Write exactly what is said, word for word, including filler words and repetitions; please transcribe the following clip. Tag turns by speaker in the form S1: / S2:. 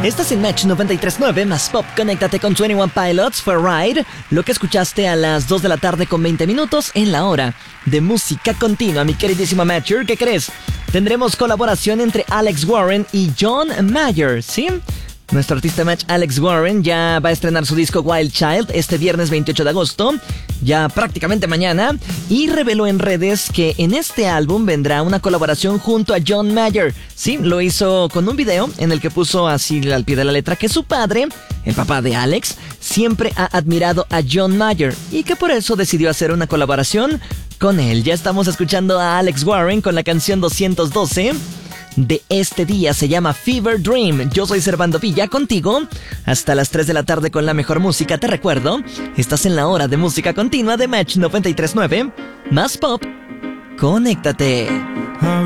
S1: Estás en Match noventa y tres punto nueve, más pop, conéctate con veintiuno Pilots for Ride, lo que escuchaste a las dos de la tarde con veinte minutos en la hora de música continua. Mi queridísima Matcher, ¿qué crees? Tendremos colaboración entre Alex Warren y John Mayer, ¿sí? Nuestro artista Match, Alex Warren, ya va a estrenar su disco Wild Child este viernes veintiocho de agosto, ya prácticamente mañana, y reveló en redes que en este álbum vendrá una colaboración junto a John Mayer. Sí, lo hizo con un video en el que puso así al pie de la letra que su padre, el papá de Alex, siempre ha admirado a John Mayer y que por eso decidió hacer una colaboración con él. Ya estamos escuchando a Alex Warren con la canción doscientos doce de este día, se llama Fever Dream. Yo soy Servando Villa, contigo hasta las tres de la tarde con la mejor música. Te recuerdo, estás en la hora de música continua de Match noventa y tres punto nueve, más pop, conéctate.